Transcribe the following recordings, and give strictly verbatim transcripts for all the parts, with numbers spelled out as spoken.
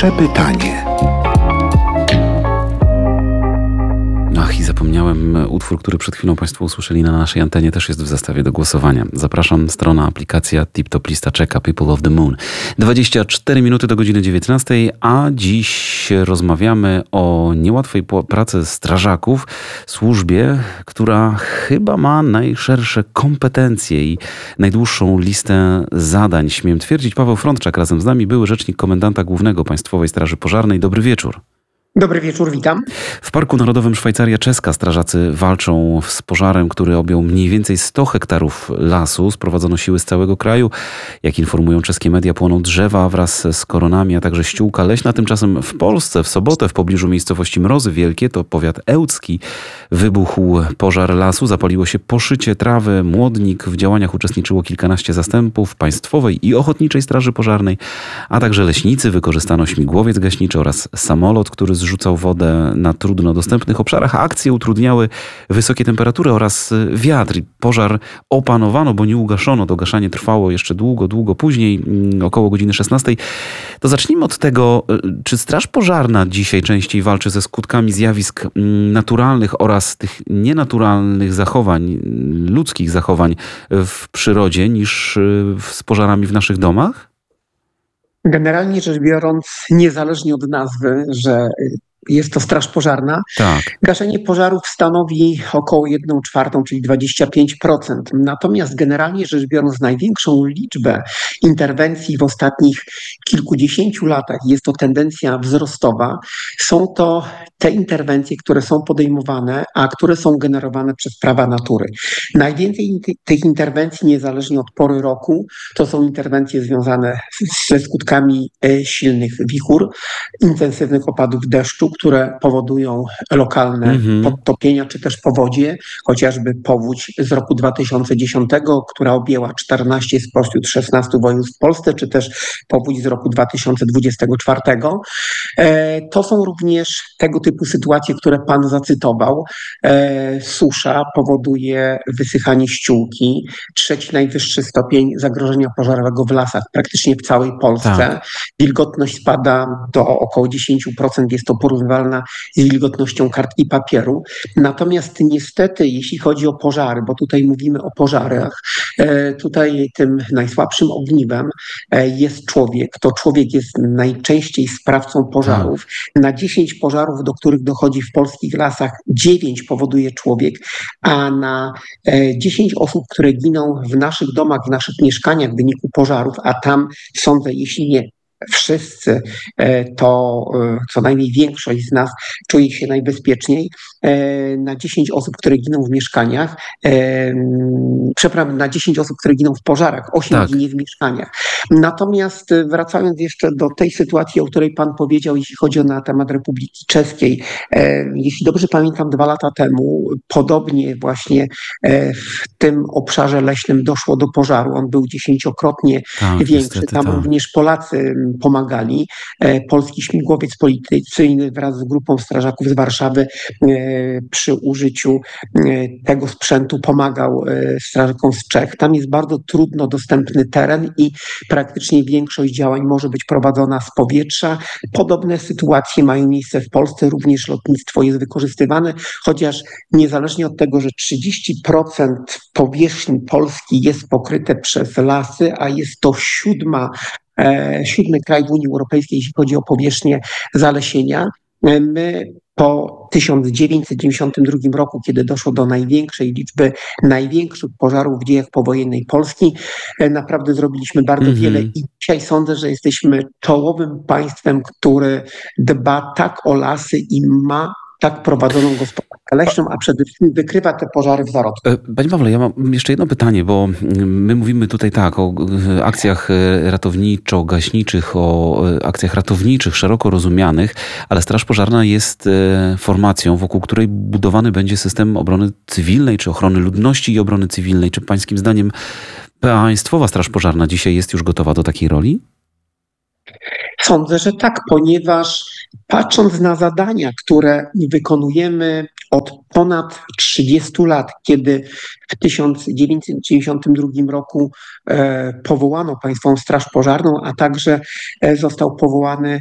Przepytanie. Ach, i zapomniałem, utwór, który przed chwilą Państwo usłyszeli na naszej antenie, też jest w zestawie do głosowania. Zapraszam, strona, aplikacja Tip Top Lista czeka, People of the Moon. dwadzieścia cztery minuty do godziny dziewiętnastej, a dziś rozmawiamy o niełatwej pracy strażaków, służbie, która chyba ma najszersze kompetencje i najdłuższą listę zadań. Śmiem twierdzić, Paweł Frądczak razem z nami, były rzecznik komendanta głównego Państwowej Straży Pożarnej. Dobry wieczór. Dobry wieczór, witam. W Parku Narodowym Szwajcaria Czeska strażacy walczą z pożarem, który objął mniej więcej sto hektarów lasu. Sprowadzono siły z całego kraju. Jak informują czeskie media, płoną drzewa wraz z koronami, a także ściółka leśna. Tymczasem w Polsce w sobotę w pobliżu miejscowości Mrozy Wielkie, to powiat ełcki, wybuchł pożar lasu. Zapaliło się poszycie trawy, młodnik. W działaniach uczestniczyło kilkanaście zastępów Państwowej i Ochotniczej Straży Pożarnej, a także leśnicy. Wykorzystano śmigłowiec gaśniczy oraz samolot, który zrzucał wodę na trudno dostępnych obszarach. Akcje utrudniały wysokie temperatury oraz wiatr. Pożar opanowano, bo nie ugaszono. To gaszanie trwało jeszcze długo, długo później, około godziny szesnastej. To zacznijmy od tego, czy Straż Pożarna dzisiaj częściej walczy ze skutkami zjawisk naturalnych oraz tych nienaturalnych zachowań, ludzkich zachowań w przyrodzie niż z pożarami w naszych domach? Generalnie rzecz biorąc, niezależnie od nazwy, że jest to straż pożarna, tak. Gaszenie pożarów stanowi około jedną czwartą, czyli dwadzieścia pięć procent. Natomiast generalnie rzecz biorąc, największą liczbę interwencji w ostatnich kilkudziesięciu latach, jest to tendencja wzrostowa, są to te interwencje, które są podejmowane, a które są generowane przez prawa natury. Najwięcej tych interwencji, niezależnie od pory roku, to są interwencje związane ze skutkami silnych wichur, intensywnych opadów deszczu, które powodują lokalne mm-hmm. podtopienia czy też powodzie, chociażby powódź z roku dwa tysiące dziesiątego, która objęła czternaście spośród szesnastu województw w Polsce, czy też powódź z roku dwa tysiące dwudziestego czwartego. To są również tego typu sytuacje, które Pan zacytował. Susza powoduje wysychanie ściółki, trzeci najwyższy stopień zagrożenia pożarowego w lasach praktycznie w całej Polsce. Tak. Wilgotność spada do około dziesięć procent, jest to porównywalna z wilgotnością kartki papieru. Natomiast niestety, jeśli chodzi o pożary, bo tutaj mówimy o pożarach, tutaj tym najsłabszym ogniwem jest człowiek. To człowiek jest najczęściej sprawcą pożarów. Na dziesięć pożarów, do których dochodzi w polskich lasach, dziewięć powoduje człowiek, a na dziesięć osób, które giną w naszych domach, w naszych mieszkaniach w wyniku pożarów, a tam sądzę, jeśli nie wszyscy, to co najmniej większość z nas czuje się najbezpieczniej. Na dziesięć osób, które giną w mieszkaniach, przepraszam, na dziesięć osób, które giną w pożarach, osiem tak. ginie w mieszkaniach. Natomiast wracając jeszcze do tej sytuacji, o której Pan powiedział, jeśli chodzi o na temat Republiki Czeskiej, jeśli dobrze pamiętam, dwa lata temu podobnie właśnie w tym obszarze leśnym doszło do pożaru. On był dziesięciokrotnie tak, większy. Niestety, Tam tak. również Polacy pomagali. Polski śmigłowiec policyjny wraz z grupą strażaków z Warszawy przy użyciu tego sprzętu pomagał strażakom z Czech. Tam jest bardzo trudno dostępny teren i praktycznie większość działań może być prowadzona z powietrza. Podobne sytuacje mają miejsce w Polsce, również lotnictwo jest wykorzystywane, chociaż niezależnie od tego, że trzydzieści procent powierzchni Polski jest pokryte przez lasy, a jest to siódma Siódmy kraj w Unii Europejskiej, jeśli chodzi o powierzchnię zalesienia. My po tysiąc dziewięćset dziewięćdziesiątym drugim roku, kiedy doszło do największej liczby, największych pożarów w dziejach powojennej Polski, naprawdę zrobiliśmy bardzo mm-hmm. wiele i dzisiaj sądzę, że jesteśmy czołowym państwem, który dba tak o lasy i ma tak prowadzoną gospodarkę leśną, a przede wszystkim wykrywa te pożary w zarodku. Panie Pawle, ja mam jeszcze jedno pytanie, bo my mówimy tutaj tak o akcjach ratowniczo-gaśniczych, o akcjach ratowniczych, szeroko rozumianych, ale Straż Pożarna jest formacją, wokół której budowany będzie system obrony cywilnej, czy ochrony ludności i obrony cywilnej. Czy pańskim zdaniem Państwowa Straż Pożarna dzisiaj jest już gotowa do takiej roli? Sądzę, że tak, ponieważ patrząc na zadania, które wykonujemy od ponad trzydziestu lat, kiedy w tysiąc dziewięćset dziewięćdziesiątym drugim roku powołano Państwową Straż Pożarną, a także został powołany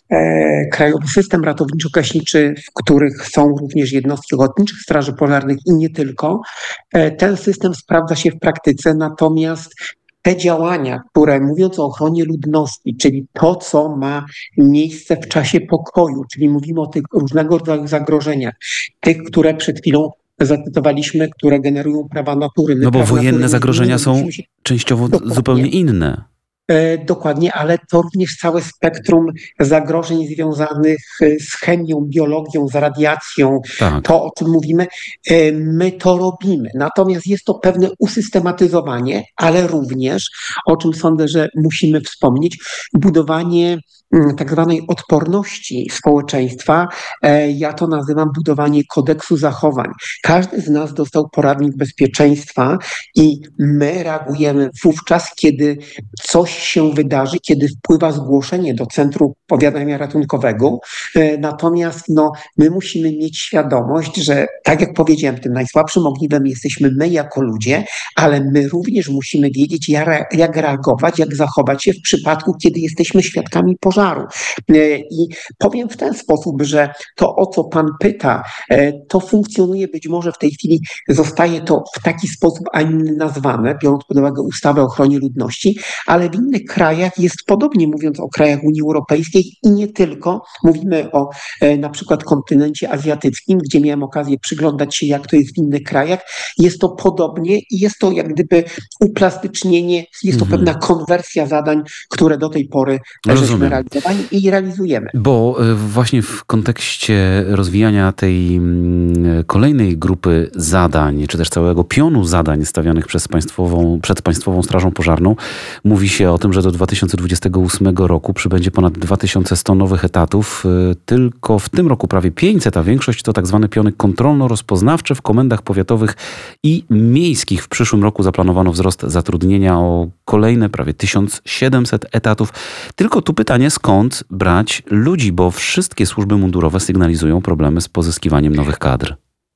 e, krajowy system ratowniczo-gaśniczy, w których są również jednostki ochotniczych straży pożarnych i nie tylko. E, ten system sprawdza się w praktyce, natomiast te działania, które mówiąc o ochronie ludności, czyli to, co ma miejsce w czasie pokoju, czyli mówimy o tych różnego rodzaju zagrożeniach, tych, które przed chwilą zacytowaliśmy, które generują prawa natury. My No bo praw natury wojenne nie zagrożenia zmienimy, są musimy się częściowo dokładnie. zupełnie inne. E, Dokładnie, ale to również całe spektrum zagrożeń związanych e, z chemią, biologią, z radiacją, Tak. to o czym mówimy, e, my to robimy. Natomiast jest to pewne usystematyzowanie, ale również, o czym sądzę, że musimy wspomnieć, budowanie mm, tak zwanej odporności społeczeństwa. E, Ja to nazywam budowanie kodeksu zachowań. Każdy z nas dostał poradnik bezpieczeństwa i my reagujemy wówczas, kiedy coś się wydarzy, kiedy wpływa zgłoszenie do Centrum Powiadamia Ratunkowego. E, Natomiast no, my musimy mieć świadomość, że tak jak powiedziałem, tym najsłabszym ogniwem jesteśmy my jako ludzie, ale my również musimy wiedzieć, jak re- jak reagować, jak zachować się w przypadku, kiedy jesteśmy świadkami pożaru. E, I powiem w ten sposób, że to, o co Pan pyta, e, to funkcjonuje być może w tej chwili, zostaje to w taki sposób, a inny nazwane, biorąc pod uwagę ustawę o ochronie ludności, ale w innych krajach jest podobnie, mówiąc o krajach Unii Europejskiej i nie tylko. Mówimy o e, na przykład kontynencie azjatyckim, gdzie miałem okazję przyglądać się, jak to jest w innych krajach. Jest to podobnie i jest to jak gdyby uplastycznienie, jest to Mhm. pewna konwersja zadań, które do tej pory żeśmy Rozumiem. realizowali i realizujemy. Bo y, właśnie w kontekście rozwijania tej mm, kolejnej grupy zadań, czy też całego pionu zadań stawianych przez państwową, przed Państwową Strażą Pożarną, mówi się o tym, że do dwa tysiące dwudziestego ósmego roku przybędzie ponad dwa tysiące sto nowych etatów. Y, Tylko w tym roku prawie pięćset, a większość to tak zwane piony kontrolno-rozpoznawcze w komendach powiatowych i miejskich. W przyszłym roku zaplanowano wzrost zatrudnienia o kolejne prawie tysiąc siedemset etatów. Tylko tu pytanie, skąd brać ludzi, bo wszystkie służby mundurowe sygnalizują problemy z pozyskiwaniem nowych kadr.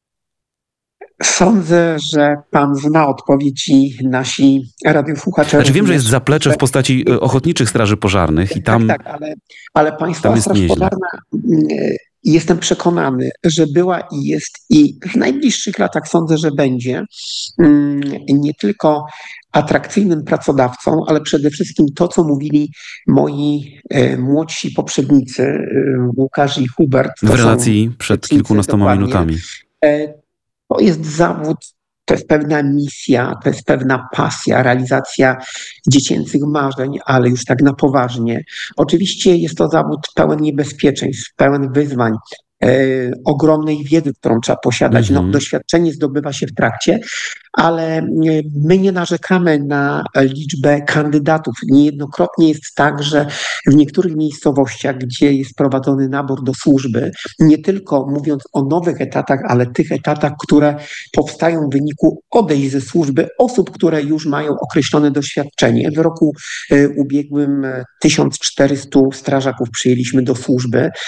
Sądzę, że Pan zna odpowiedzi, nasi radiosłuchacze Znaczy wiem, że również. jest zaplecze w postaci y, ochotniczych straży pożarnych i tam, Tak, tak, ale, ale tam Państwowa jest Straż nieźle. Pożarna, mm, jestem przekonany, że była i jest i w najbliższych latach sądzę, że będzie mm, nie tylko atrakcyjnym pracodawcą, ale przede wszystkim to, co mówili moi e, młodsi poprzednicy, e, Łukasz i Hubert. To W są relacji przed rzecznicy, kilkunastoma dokładnie. minutami. E, To jest zawód, to jest pewna misja, to jest pewna pasja, realizacja dziecięcych marzeń, ale już tak na poważnie. Oczywiście jest to zawód pełen niebezpieczeństw, pełen wyzwań, e, ogromnej wiedzy, którą trzeba posiadać. No, Mhm. doświadczenie zdobywa się w trakcie, ale e, my nie narzekamy na liczbę kandydatów. Niejednokrotnie jest tak, że w niektórych miejscowościach, gdzie jest prowadzony nabór do służby, nie tylko mówiąc o nowych etatach, ale tych etatach, które powstają w wyniku odejść ze służby osób, które już mają określone doświadczenie. W roku e, ubiegłym e, tysiąc czterysta strażaków przyjęliśmy do służby e,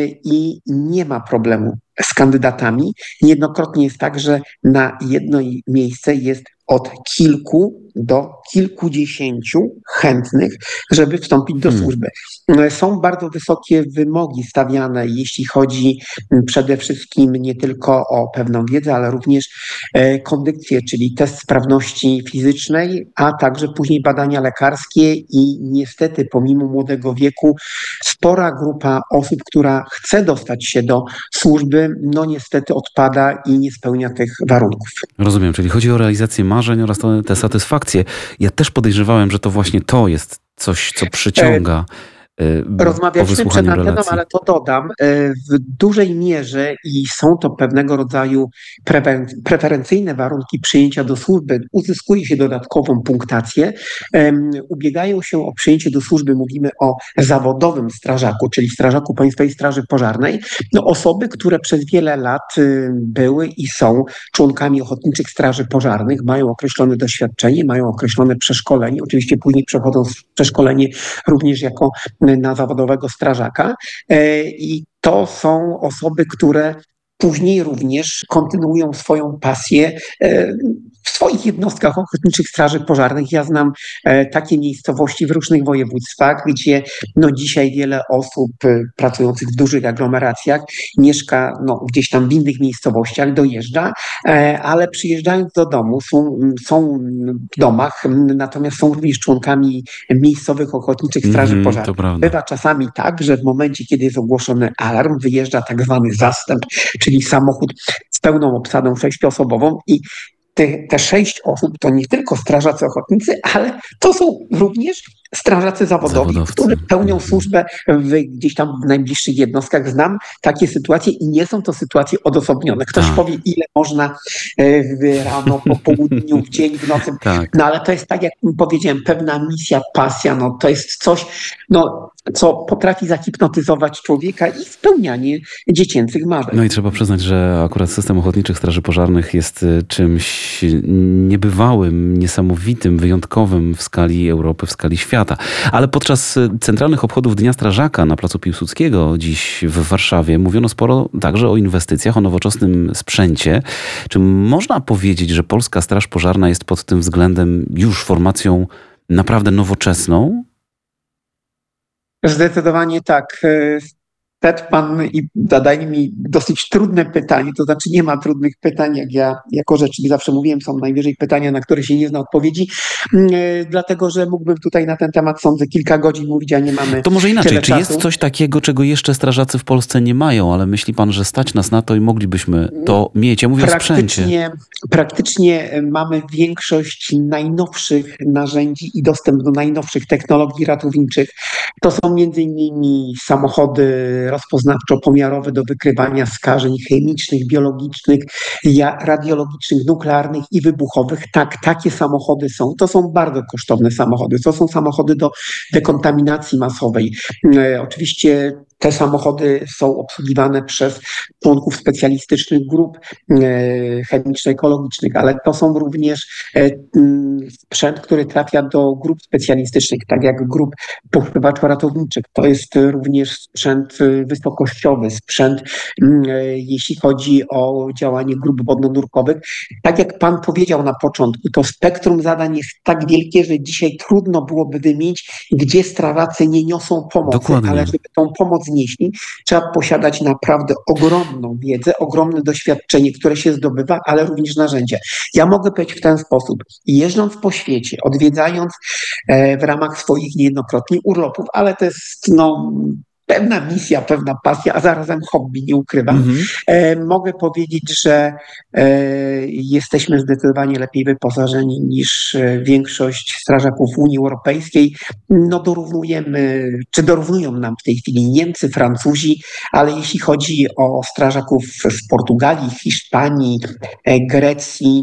i nie ma problemu z kandydatami. Niejednokrotnie jest tak, że na jedno miejsce jest od kilku do kilkudziesięciu chętnych, żeby wstąpić do Hmm. służby. Są bardzo wysokie wymogi stawiane, jeśli chodzi przede wszystkim nie tylko o pewną wiedzę, ale również e, kondykcję, czyli test sprawności fizycznej, a także później badania lekarskie i niestety pomimo młodego wieku spora grupa osób, która chce dostać się do służby, no niestety odpada i nie spełnia tych warunków. Rozumiem, czyli chodzi o realizację marzeń oraz to- tę satysfakcję. Ja też podejrzewałem, że to właśnie to jest coś, co przyciąga y, po Rozmawialiśmy przed wysłuchaniu anteną, relacji. ale to dodam, e, w dużej mierze i są to pewnego rodzaju prewen- preferencyjne warunki przyjęcia do służby, uzyskuje się dodatkową punktację, em, ubiegają się o przyjęcie do służby, mówimy o zawodowym strażaku, czyli strażaku Państwowej Straży Pożarnej, no osoby, które przez wiele lat y, były i są członkami ochotniczych straży pożarnych, mają określone doświadczenie, mają określone przeszkolenie, oczywiście później przechodzą przeszkolenie również jako na zawodowego strażaka e, i to są osoby, które później również kontynuują swoją pasję e, w swoich jednostkach ochotniczych straży pożarnych. Ja znam e, takie miejscowości w różnych województwach, gdzie no dzisiaj wiele osób e, pracujących w dużych aglomeracjach mieszka no, gdzieś tam w innych miejscowościach, dojeżdża, e, ale przyjeżdżając do domu są, są w domach, natomiast są również członkami miejscowych ochotniczych straży Mhm, to pożarnych. prawda. Bywa czasami tak, że w momencie, kiedy jest ogłoszony alarm, wyjeżdża tak zwany zastęp, czyli samochód z pełną obsadą sześcioosobową i te, te sześć osób to nie tylko strażacy ochotnicy, ale to są również strażacy zawodowi, Zawodowcy. którzy pełnią Mhm. służbę w, gdzieś tam w najbliższych jednostkach. Znam takie sytuacje i nie są to sytuacje odosobnione. Ktoś Tak. powie, ile można e, w rano, po południu, w dzień, w nocy. Tak. No ale to jest tak, jak powiedziałem, pewna misja, pasja, no to jest coś, no, co potrafi zahipnotyzować człowieka i spełnianie dziecięcych marzeń. No i trzeba przyznać, że akurat system ochotniczych straży pożarnych jest y, czymś niebywałym, niesamowitym, wyjątkowym w skali Europy, w skali świata. Ale podczas y, centralnych obchodów Dnia Strażaka na Placu Piłsudskiego dziś w Warszawie mówiono sporo także o inwestycjach, o nowoczesnym sprzęcie. Czy można powiedzieć, że Polska Straż Pożarna jest pod tym względem już formacją naprawdę nowoczesną? Zdecydowanie tak. Zadał pan i zadaje mi dosyć trudne pytanie, to znaczy nie ma trudnych pytań, jak ja jako rzecznik zawsze mówiłem, są najwyżej pytania, na które się nie zna odpowiedzi, dlatego że mógłbym tutaj na ten temat, sądzę, kilka godzin mówić, a nie mamy To może inaczej, tyle czy jest czasu. coś takiego, czego jeszcze strażacy w Polsce nie mają, ale myśli pan, że stać nas na to i moglibyśmy to mieć? Ja mówię o sprzęcie. Praktycznie, praktycznie mamy większość najnowszych narzędzi i dostęp do najnowszych technologii ratowniczych. To są między innymi samochody rozpoznawczo-pomiarowe do wykrywania skażeń chemicznych, biologicznych, ja- radiologicznych, nuklearnych i wybuchowych. Tak, takie samochody są. To są bardzo kosztowne samochody. To są samochody do dekontaminacji masowej. E, oczywiście te samochody są obsługiwane przez członków specjalistycznych grup e, chemiczno-ekologicznych, ale to są również e, m, sprzęt, który trafia do grup specjalistycznych, tak jak grup poszukiwaczo-ratowniczych. To jest również sprzęt e, wysokościowy, sprzęt, m, e, jeśli chodzi o działanie grup wodno-nurkowych. Tak jak pan powiedział na początku, to spektrum zadań jest tak wielkie, że dzisiaj trudno byłoby wymienić, gdzie strażacy nie niosą pomocy, Dokładnie. ale żeby tą pomoc nieśli, trzeba posiadać naprawdę ogromną wiedzę, ogromne doświadczenie, które się zdobywa, ale również narzędzia. Ja mogę powiedzieć w ten sposób, jeżdżąc po świecie, odwiedzając e, w ramach swoich niejednokrotnie urlopów, ale to jest no, pewna misja, pewna pasja, a zarazem hobby, nie ukrywam. Mhm. E, mogę powiedzieć, że e, jesteśmy zdecydowanie lepiej wyposażeni niż e, większość strażaków Unii Europejskiej. No dorównujemy, czy dorównują nam w tej chwili Niemcy, Francuzi, ale jeśli chodzi o strażaków z Portugalii, Hiszpanii, e, Grecji,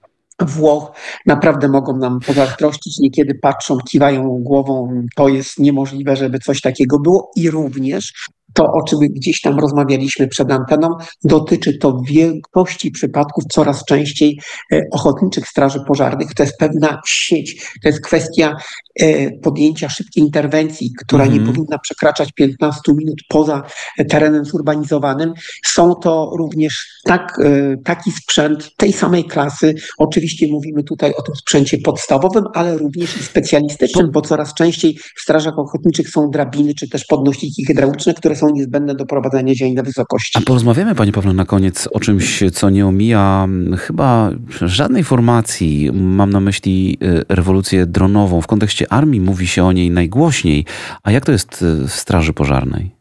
Włoch, naprawdę mogą nam pozazdrościć, niekiedy patrzą, kiwają głową, to jest niemożliwe, żeby coś takiego było i również to, o czym gdzieś tam rozmawialiśmy przed anteną, dotyczy to w większości przypadków coraz częściej e, ochotniczych straży pożarnych. To jest pewna sieć, to jest kwestia e, podjęcia szybkiej interwencji, która Mhm. nie powinna przekraczać piętnastu minut poza terenem zurbanizowanym. Są to również tak, e, taki sprzęt tej samej klasy. Oczywiście mówimy tutaj o tym sprzęcie podstawowym, ale również i specjalistycznym, bo coraz częściej w strażach ochotniczych są drabiny czy też podnośniki hydrauliczne, które są niezbędne do prowadzenia działań na wysokości. A porozmawiamy, panie Pawle, na koniec o czymś, co nie omija chyba żadnej formacji. Mam na myśli y, rewolucję dronową. W kontekście armii mówi się o niej najgłośniej. A jak to jest y, w straży pożarnej?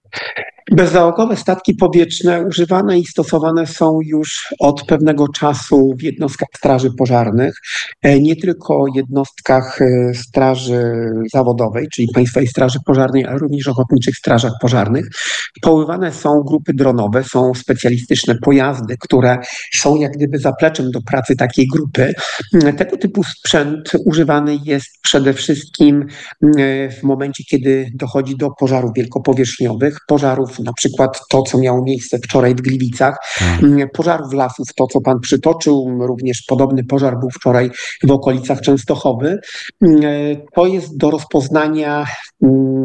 Bezzałogowe statki powietrzne używane i stosowane są już od pewnego czasu w jednostkach straży pożarnych, e, nie tylko jednostkach e, straży zawodowej, czyli Państwowej Straży Pożarnej, ale również ochotniczych strażach pożarnych. Poływane są grupy dronowe, są specjalistyczne pojazdy, które są jak gdyby zapleczem do pracy takiej grupy. E, Tego typu sprzęt używany jest przede wszystkim e, w momencie, kiedy dochodzi do pożarów wielkopowierzchniowych, pożarów na przykład to, co miało miejsce wczoraj w Gliwicach, Tak. pożarów lasów, to co pan przytoczył, również podobny pożar był wczoraj w okolicach Częstochowy. To jest do rozpoznania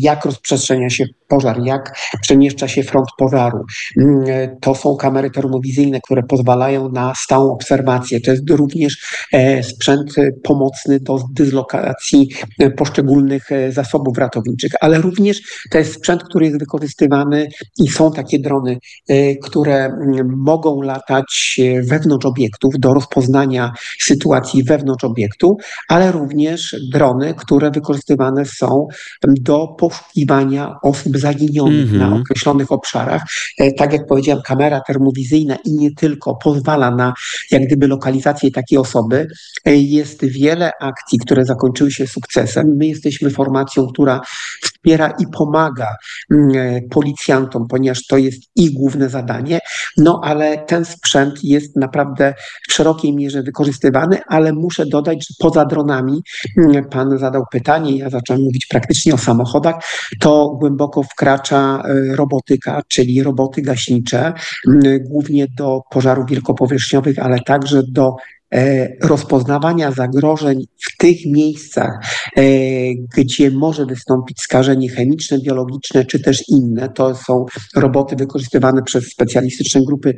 jak rozprzestrzenia się pożar, jak przemieszcza się front pożaru. To są kamery termowizyjne, które pozwalają na stałą obserwację. To jest również sprzęt pomocny do dyslokacji poszczególnych zasobów ratowniczych, ale również to jest sprzęt, który jest wykorzystywany i są takie drony, które mogą latać wewnątrz obiektów do rozpoznania sytuacji wewnątrz obiektu, ale również drony, które wykorzystywane są do poszukiwania osób zaginionych Mhm. na określonych obszarach. Tak jak powiedziałem, kamera termowizyjna i nie tylko pozwala na jak gdyby lokalizację takiej osoby. Jest wiele akcji, które zakończyły się sukcesem. My jesteśmy formacją, która wspiera i pomaga policjantom, ponieważ to jest ich główne zadanie, no ale ten sprzęt jest naprawdę w szerokiej mierze wykorzystywany, ale muszę dodać, że poza dronami, pan zadał pytanie, ja zacząłem mówić praktycznie o samochodach, to głęboko wkracza robotyka, czyli roboty gaśnicze, głównie do pożarów wielkopowierzchniowych, ale także do rozpoznawania zagrożeń w tych miejscach, gdzie może wystąpić skażenie chemiczne, biologiczne, czy też inne. To są roboty wykorzystywane przez specjalistyczne grupy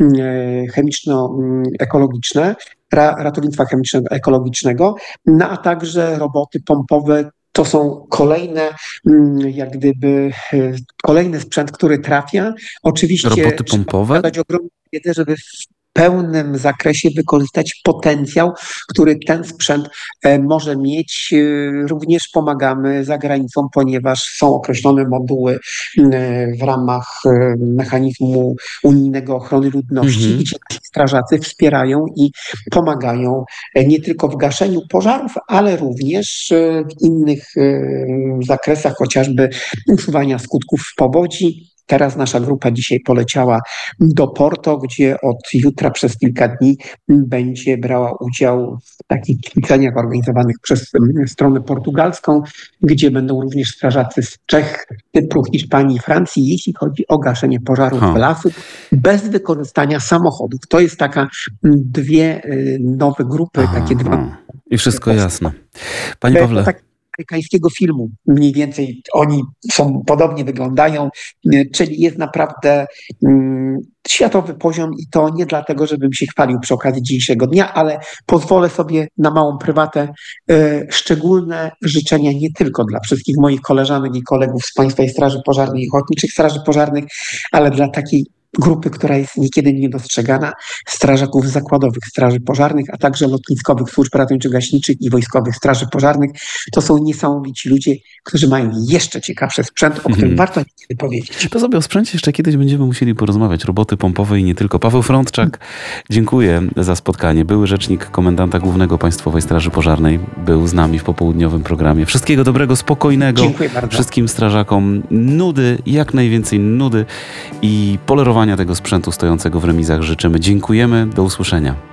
chemiczno-ekologiczne, ratownictwa chemiczno-ekologicznego, no a także roboty pompowe. To są kolejne, jak gdyby, kolejny sprzęt, który trafia. Oczywiście Roboty pompowe? trzeba dać ogromną wiedzę, żeby w pełnym zakresie wykorzystać potencjał, który ten sprzęt może mieć. Również pomagamy za granicą, ponieważ są określone moduły w ramach mechanizmu unijnego ochrony ludności, Mhm. gdzie nasi strażacy wspierają i pomagają nie tylko w gaszeniu pożarów, ale również w innych zakresach, chociażby usuwania skutków powodzi. Teraz nasza grupa dzisiaj poleciała do Porto, gdzie od jutra przez kilka dni będzie brała udział w takich ćwiczeniach organizowanych przez stronę portugalską, gdzie będą również strażacy z Czech, Cypru, Hiszpanii, Francji, jeśli chodzi o gaszenie pożarów Ha. w lasu bez wykorzystania samochodów. To jest taka dwie nowe grupy, Aha, takie dwa. aha. I wszystko jasne. Panie Pawle. Tak, amerykańskiego filmu. Mniej więcej oni są podobnie wyglądają, czyli jest naprawdę um, światowy poziom i to nie dlatego, żebym się chwalił przy okazji dzisiejszego dnia, ale pozwolę sobie na małą prywatę e, szczególne życzenia nie tylko dla wszystkich moich koleżanek i kolegów z Państwowej Straży Pożarnej i Ochotniczych Straży Pożarnych, ale dla takiej grupy, która jest niekiedy niedostrzegana, strażaków zakładowych Straży Pożarnych, a także lotniskowych służb ratowniczo-gaśniczych i wojskowych straży pożarnych. To są niesamowici ludzie, którzy mają jeszcze ciekawszy sprzęt, o którym Mhm. warto niekiedy powiedzieć. To sobie o sprzęcie jeszcze kiedyś będziemy musieli porozmawiać. Roboty pompowe i nie tylko. Paweł Frądczak, dziękuję za spotkanie. Były rzecznik komendanta głównego Państwowej Straży Pożarnej. Był z nami w popołudniowym programie. Wszystkiego dobrego, spokojnego. Dziękuję bardzo. Wszystkim strażakom nudy, jak najwięcej nudy i polerowania tego sprzętu stojącego w remizach życzymy. Dziękujemy. Do usłyszenia.